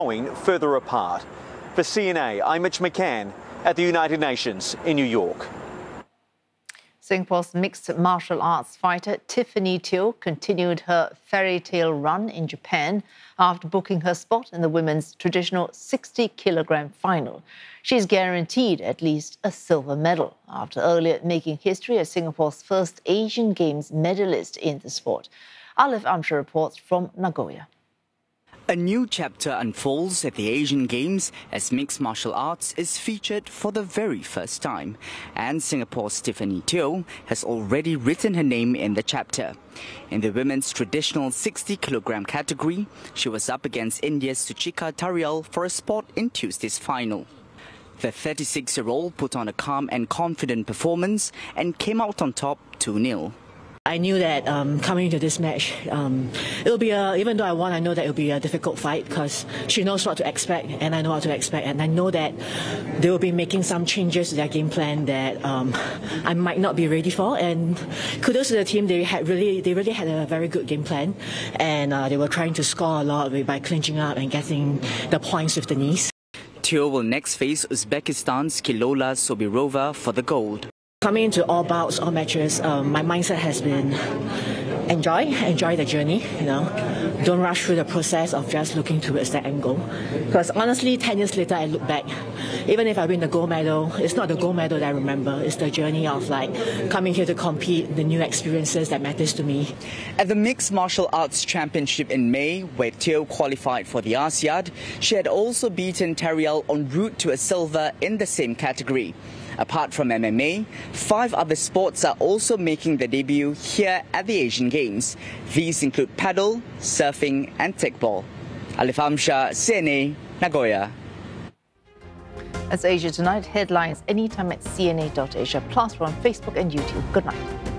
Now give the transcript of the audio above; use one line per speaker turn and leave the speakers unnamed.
going further apart. For CNA, I'm Mitch McCann at the United Nations in New York.
Singapore's mixed martial arts fighter Tiffany Teo continued her fairy tale run in Japan after booking her spot in the women's traditional 60-kilogram final. She's guaranteed at least a silver medal after earlier making history as Singapore's first Asian Games medalist in the sport. Alif Amshar reports from Nagoya.
A new chapter unfolds at the Asian Games as mixed martial arts is featured for the very first time. And Singapore's Tiffany Teo has already written her name in the chapter. In the women's traditional 60-kilogram category, she was up against India's Suchika Tarial for a spot in Tuesday's final. The 36-year-old put on a calm and confident performance and came out on top 2-0.
I knew that coming into this match, it'll be even though I won, I know that it'll be a difficult fight because she knows what to expect and I know what to expect, and I know that they will be making some changes to their game plan that I might not be ready for. And kudos to the team, they really had a very good game plan, and they were trying to score a lot by clinching up and getting the points with the knees.
Teo will next face Uzbekistan's Kilola Sobirova for the gold.
Coming into all bouts, all matches, my mindset has been enjoy the journey, Don't rush through the process of just looking towards that end goal. Because honestly, 10 years later, I look back, even if I win the gold medal, it's not the gold medal that I remember, it's the journey of coming here to compete, the new experiences that matters to me.
At the Mixed Martial Arts Championship in May, where Teo qualified for the ASEAD, she had also beaten Tarial en route to a silver in the same category. Apart from MMA, 5 other sports are also making their debut here at the Asian Games. These include paddle, surfing and kickball. Alif Amshar, CNA, Nagoya.
That's Asia Tonight. Headlines anytime at cna.asia. Plus, we're on Facebook and YouTube. Good night.